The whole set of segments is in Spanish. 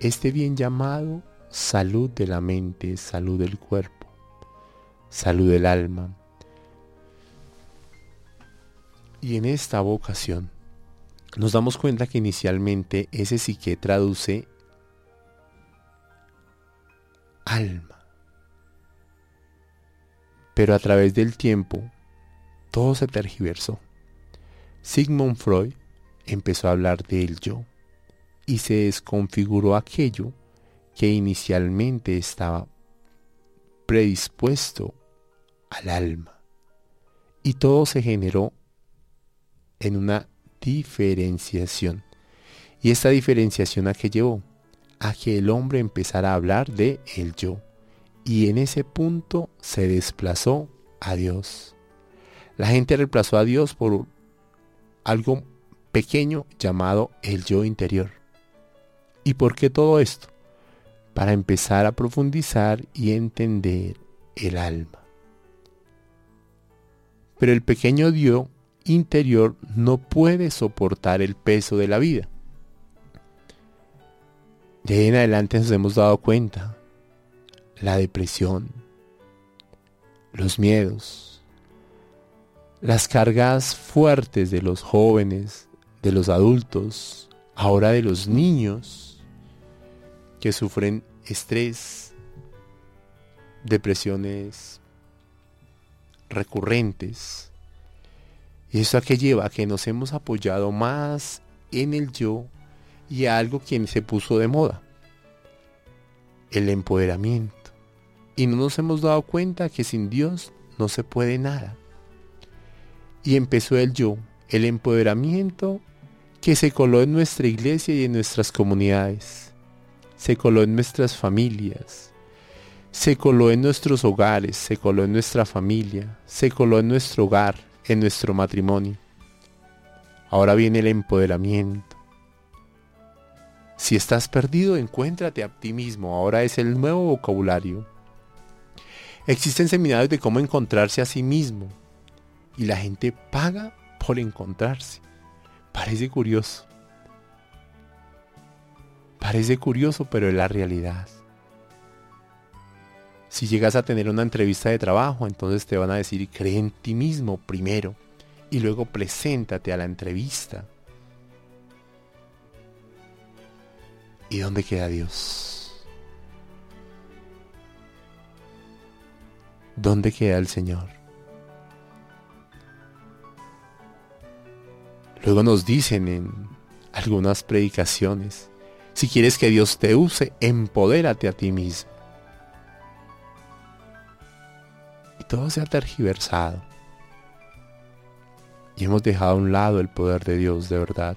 este bien llamado salud de la mente, salud del cuerpo, salud del alma. Y en esta vocación nos damos cuenta que inicialmente ese psique traduce alma. Pero a través del tiempo todo se tergiversó. Sigmund Freud empezó a hablar del yo y se desconfiguró aquello que inicialmente estaba predispuesto al alma. Y todo se generó en una diferenciación. ¿Y esta diferenciación a qué llevó? A que el hombre empezara a hablar de el yo. Y en ese punto se desplazó a Dios. La gente reemplazó a Dios por algo pequeño llamado el yo interior. ¿Y por qué todo esto? Para empezar a profundizar y entender el alma. Pero el pequeño yo interior no puede soportar el peso de la vida. De ahí en adelante nos hemos dado cuenta, la depresión, los miedos, las cargas fuertes de los jóvenes, de los adultos, ahora de los niños que sufren estrés, depresiones recurrentes. ¿Y eso a qué lleva? A que nos hemos apoyado más en el yo y a algo que se puso de moda, el empoderamiento. Y no nos hemos dado cuenta que sin Dios no se puede nada. Y empezó el yo, el empoderamiento que se coló en nuestra iglesia y en nuestras comunidades. Se coló en nuestras familias. Se coló en nuestros hogares, se coló en nuestra familia, se coló en nuestro hogar, en nuestro matrimonio. Ahora viene el empoderamiento. Si estás perdido, encuéntrate a ti mismo. Ahora es el nuevo vocabulario. Existen seminarios de cómo encontrarse a sí mismo. Y la gente paga por encontrarse. Parece curioso. Parece curioso, pero es la realidad. Si llegas a tener una entrevista de trabajo, entonces te van a decir, cree en ti mismo primero y luego preséntate a la entrevista. ¿Y dónde queda Dios? ¿Dónde queda el Señor? Luego nos dicen en algunas predicaciones, si quieres que Dios te use, empodérate a ti mismo. Todo se ha tergiversado y hemos dejado a un lado el poder de Dios de verdad.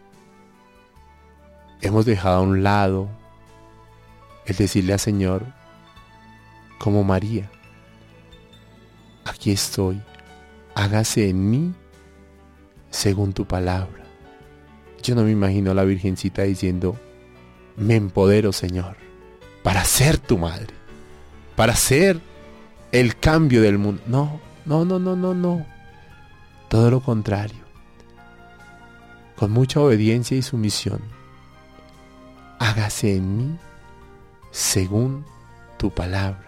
Hemos dejado a un lado el decirle al Señor, como María, aquí estoy, hágase en mí según tu palabra. Yo no me imagino a la Virgencita diciendo, me empodero, Señor, para ser tu madre, para ser el cambio del mundo. No. Todo lo contrario. Con mucha obediencia y sumisión. Hágase en mí según tu palabra.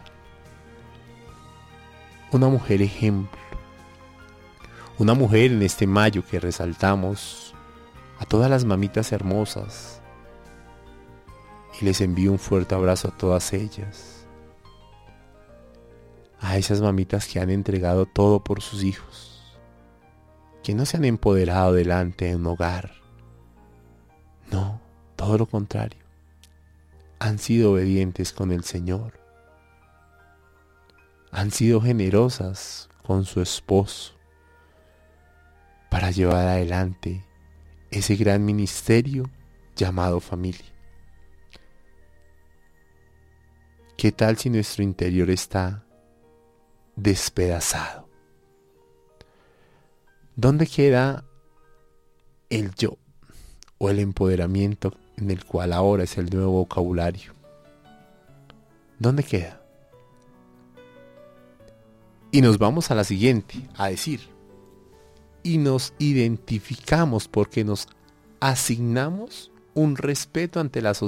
Una mujer ejemplo. Una mujer en este mayo que resaltamos a todas las mamitas hermosas. Y les envío un fuerte abrazo a todas ellas. A esas mamitas que han entregado todo por sus hijos, que no se han empoderado delante de un hogar. No, todo lo contrario. Han sido obedientes con el Señor. Han sido generosas con su esposo para llevar adelante ese gran ministerio llamado familia. ¿Qué tal si nuestro interior está despedazado? ¿Dónde queda el yo o el empoderamiento en el cual ahora es el nuevo vocabulario? ¿Dónde queda? Y nos vamos a la siguiente, a decir, y nos identificamos porque nos asignamos un respeto ante la sociedad